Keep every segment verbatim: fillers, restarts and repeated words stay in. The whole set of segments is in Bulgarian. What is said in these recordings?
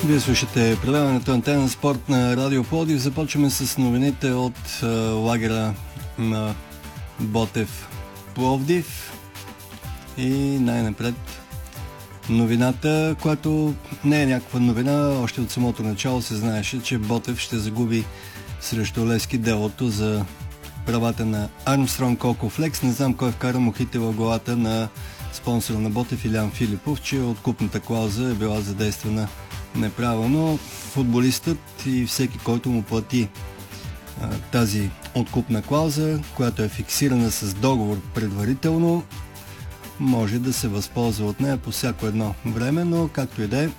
Вие слушате предаването Антена Спорт на Радио Пловдив. Започваме с новините от е, лагера на Ботев Пловдив. И най-напред новината, която не е някаква новина. Още от самото начало се знаеше, че Ботев ще загуби срещу Левски делото за правата на Армстронг Окофлекс. Не знам кой вкара мухите в главата на спонсора на Ботев Илян Филипов, че откупната клауза е била задействана неправилно. Футболистът и всеки, който му плати а, тази откупна клауза, която е фиксирана с договор предварително, може да се възползва от нея по всяко едно време, но както и да е,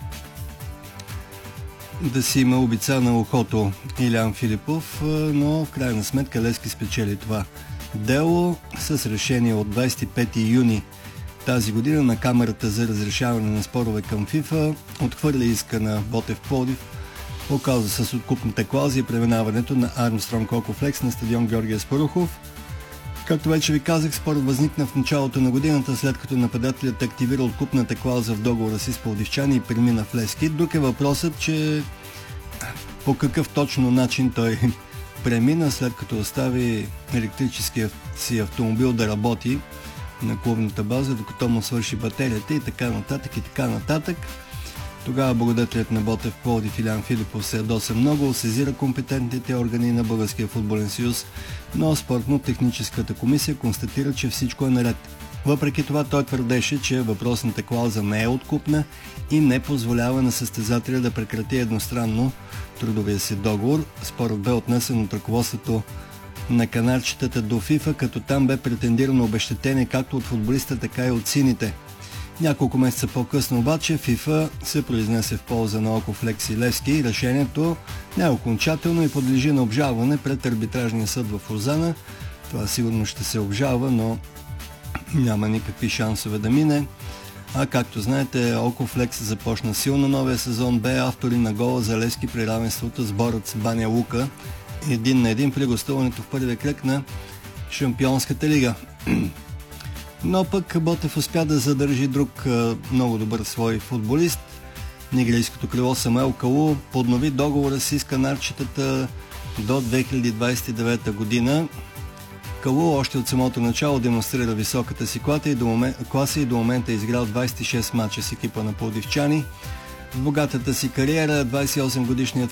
да си има обица на ухото Илян Филипов, но в крайна сметка Левски спечели това дело с решение от двадесет и пети юни тази година на Камерата за разрешаване на спорове към ФИФА. Отхвърля иска на Ботев Пловдив по кауза с откупната клауза и преминаването на Армстронг Окофлекс на стадион Георги Аспарухов. Както вече ви казах, спорът възникна в началото на годината, след като нападателят активира откупната клауза в договора си с пловдивчани и премина в Левски. Друг е въпросът, че по какъв точно начин той премина, след като остави електрическия си автомобил да работи на клубната база, докато му свърши батерията и така нататък и така нататък. Тогава благодетелят на Ботев Пловдив Илян Филипов се ядоса много, сезира компетентните органи на Българския футболен съюз, но спортно-техническата комисия констатира, че всичко е наред. Въпреки това той твърдеше, че въпросната клауза не е откупна и не позволява на състезателя да прекрати едностранно трудовия си договор. Спорът бе отнесен от ръководството на канарчетата до ФИФА, като там бе претендирано обезщетение както от футболиста, така и от сините. Няколко месеца по-късно обаче ФИФА се произнесе в полза на Окофлекс и Левски и решението не е окончателно и подлежи на обжалване пред арбитражния съд в Лозана. Това сигурно ще се обжалва, но няма никакви шансове да мине. А както знаете, Окофлекс започна силно новия сезон, бе автори на гола за Левски при равенството с Борец Баня Лука един на един при гостуването в първия кръг на Шампионската лига. Но пък Ботев успя да задържи друг много добър свой футболист. Нигерийското крило Самуел Калу поднови договора си с канарчетата до две хиляди двадесет и девета година. Калу още от самото начало демонстрира високата си класа и до момента, класа и до момента е изиграл двадесет и шест мача с екипа на пловдивчани. В богатата си кариера двадесет и осем годишният